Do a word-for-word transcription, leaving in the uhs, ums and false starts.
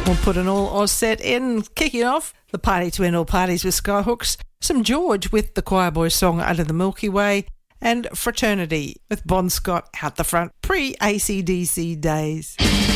We'll put an all Oz set in. Kicking off, the party to end all parties with Skyhooks, some George with the Choir Boys song Under the Milky Way, and Fraternity with Bon Scott out the front, pre-A C D C days.